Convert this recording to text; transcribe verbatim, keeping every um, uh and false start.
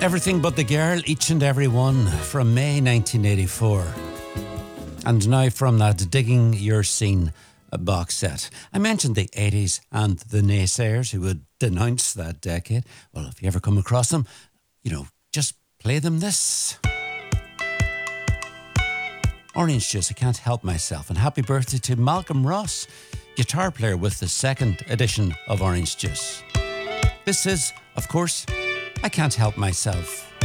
Everything But the Girl, each and every one, from May nineteen eighty-four. And now from that Digging Your Scene box set. I mentioned the eighties and the naysayers who would denounce that decade. Well, if you ever come across them, you know, just play them this. Orange Juice, I Can't Help Myself. And happy birthday to Malcolm Ross, guitar player with the second edition of Orange Juice. This is, of course, I Can't Help Myself.